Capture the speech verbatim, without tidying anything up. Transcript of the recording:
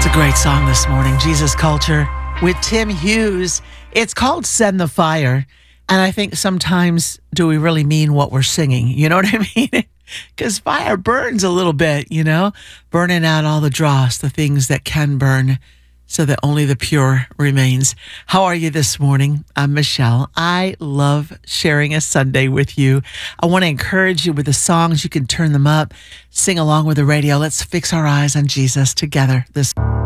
a great song this morning, Jesus Culture with Tim Hughes. It's called Send the Fire. And I think sometimes, do we really mean what we're singing? You know what I mean? Because fire burns a little bit, you know, burning out all the dross, the things that can burn, so that only the pure remains. How are you this morning? I'm Michelle. I love sharing a Sunday with you. I want to encourage you with the songs. You can turn them up, sing along with the radio. Let's fix our eyes on Jesus together this morning.